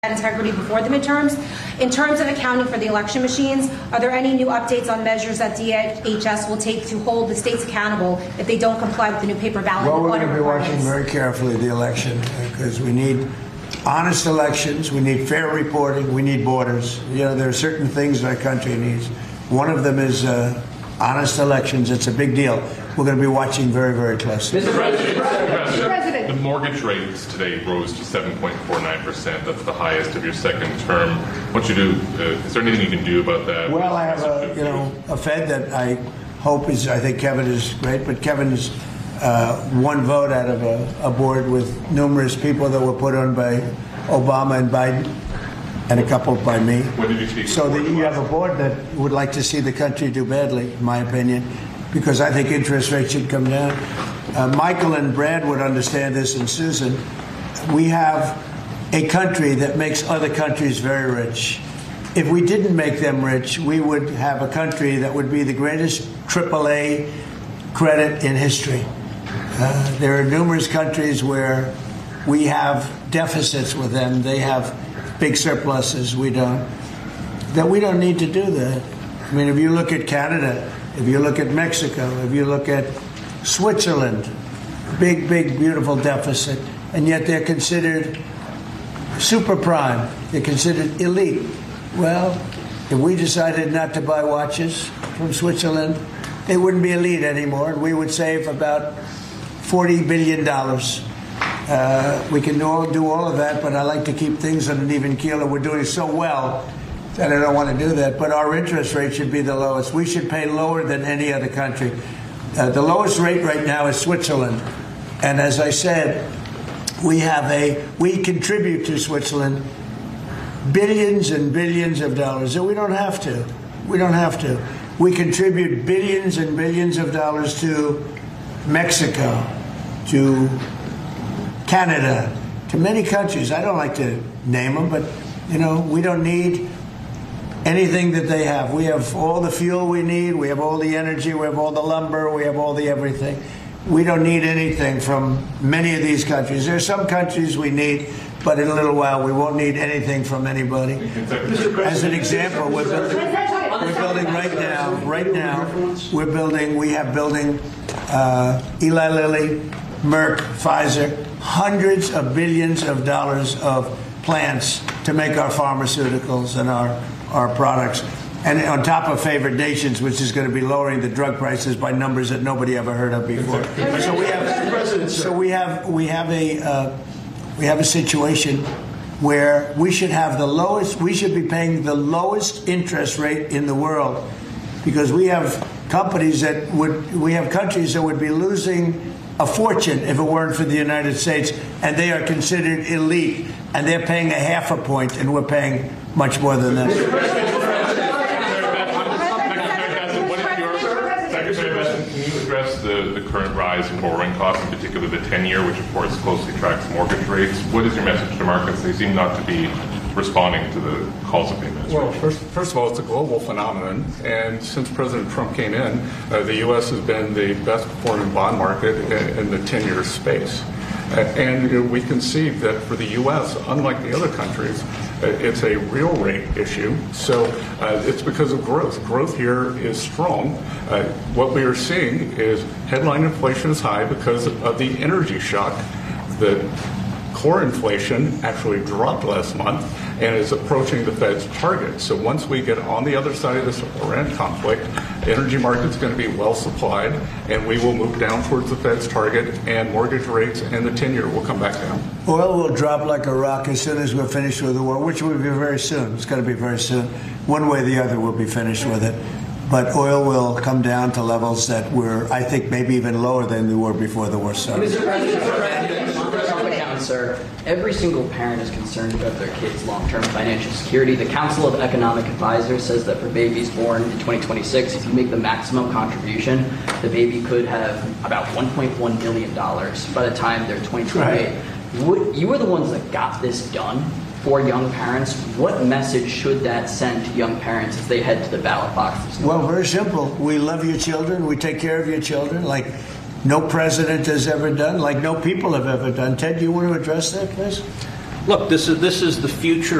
integrity before the midterms. In terms of accounting for the election machines, are there any new updates on measures that DHS will take to hold the states accountable if they don't comply with the new paper ballot? Well, we're going to be watching very carefully the election because we need honest elections, we need fair reporting, we need borders. You know, there are certain things our country needs. One of them is honest elections. It's a big deal. We're going to be watching very, very closely. Mr. President, the mortgage rates today rose to 7.49%. That's the highest of your second term. What you do? Is there anything you can do about that? Well, I have a Fed that I hope is. I think Kevin is great, but Kevin is one vote out of a board with numerous people that were put on by Obama and Biden, and a couple by me. When did you speak? So you have a board that would like to see the country do badly, in my opinion, because I think interest rates should come down. Michael and Brad would understand this, and Susan. We have a country that makes other countries very rich. If we didn't make them rich, we would have a country that would be the greatest AAA credit in history. There are numerous countries where we have deficits with them. They have big surpluses. We don't. That we don't need to do that. I mean, if you look at Canada, if you look at Mexico, if you look at Switzerland, big, beautiful deficit, and yet they're considered super prime. They're considered elite. Well, if we decided not to buy watches from Switzerland, they wouldn't be elite anymore, and we would save about $40 billion. We can do all of that, but I like to keep things on an even keel, and we're doing so well that I don't want to do that. But our interest rate should be the lowest. We should pay lower than any other country. The lowest rate right now is Switzerland. And as I said, we contribute to Switzerland billions and billions of dollars. And we don't have to. We don't have to. We contribute billions and billions of dollars to Mexico, to Canada, to many countries. I don't like to name them, but, you know, we don't need anything that they have. We have all the fuel we need. We have all the energy. We have all the lumber. We have all the everything. We don't need anything from many of these countries. There are some countries we need, but in a little while we won't need anything from anybody. As an example, we're building right now, we have building Eli Lilly, Merck, Pfizer, hundreds of billions of dollars of plants to make our pharmaceuticals and our products. And on top of favored nations, which is going to be lowering the drug prices by numbers that nobody ever heard of before. So we have a situation where we should have the lowest. We should be paying the lowest interest rate in the world, because we have countries that would be losing a fortune if it weren't for the United States, and they are considered elite, and they're paying a half a point, and we're paying much more than that. Can you address the current rise in borrowing costs, in particular the 10-year, which of course closely tracks mortgage rates? What is your message to markets? They seem not to be responding to the calls of the administration. Well, first of all, it's a global phenomenon, and since President Trump came in, the U.S. has been the best performing bond market in the 10-year space. And we concede that for the U.S., unlike the other countries, it's a real rate issue. So it's because of growth. Growth here is strong. What we are seeing is headline inflation is high because of the energy shock. The core inflation actually dropped last month and is approaching the Fed's target. So once we get on the other side of this Iran conflict, the energy market's going to be well supplied, and we will move down towards the Fed's target, and mortgage rates and the 10-year will come back down. Oil will drop like a rock as soon as we're finished with the war, which will be very soon. It's going to be very soon. One way or the other, we'll be finished with it. But oil will come down to levels that were, I think, maybe even lower than they were before the war started. Mr. President, sir, every single parent is concerned about their kids' long-term financial security. The Council of Economic Advisors says that for babies born in 2026, if you make the maximum contribution, the baby could have about $1.1 million by the time they're 2028. Right. You were the ones that got this done for young parents. What message should that send to young parents as they head to the ballot boxes? Well, very simple. We love your children. We take care of your children like no president has ever done, like no people have ever done. Ted, do you want to address that, please? look, this is the future